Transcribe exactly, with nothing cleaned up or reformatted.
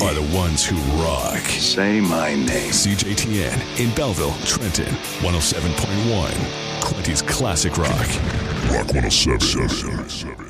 are the ones who rock. Say my name. C J T N in Belleville, Trenton, one oh seven point one. Quinty's Classic Rock. Rock one oh seven.